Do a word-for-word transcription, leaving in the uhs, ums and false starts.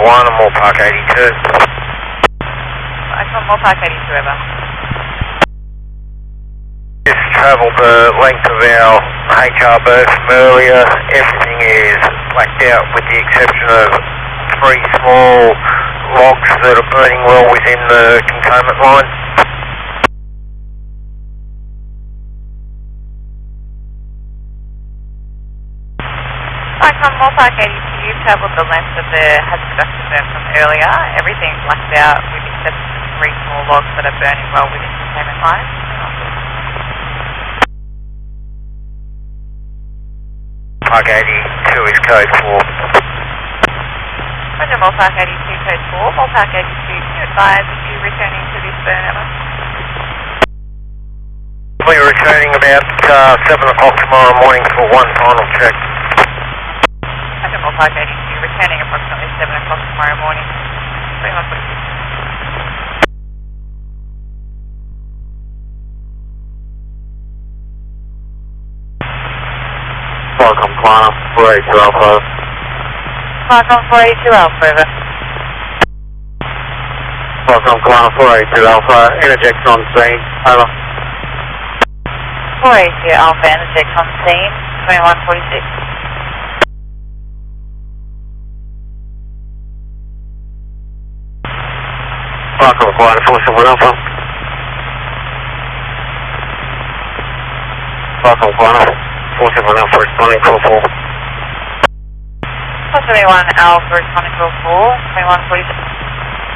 one and Moore Park eighty-two. I from Moore Park eighty-two, over. Just travelled the length of our H R burst from earlier. Everything is blacked out with the exception of three small logs that are burning well within the containment line. I from Moore Park eighty-two, you've travelled the length of the hazard reduction burn from earlier. Everything's blacked out with the exception of three small logs that are burning well within containment lines. Park eighty-two is code four. Roger, Moore Park eighty-two, code four. Moore Park eighty-two, can you advise if you're returning to this burn network? We're returning about uh, seven o'clock tomorrow morning for one final check. Roger, Moore Park eighty-two, returning approximately seven o'clock tomorrow morning. three one four six. Welcome, Quantum, four eighty-two Alpha. Welcome, four eighty-two Alpha, over. Welcome, Quantum, four eighty-two Alpha. Interject on scene, over. four eighty-two Alpha, interject on scene, twenty-one forty-six. Welcome, Quantum, four seven one Alpha. Welcome, Quantum, four seven one Alpha, responding call four. four seven one Alpha, responding call four, twenty-one forty-six.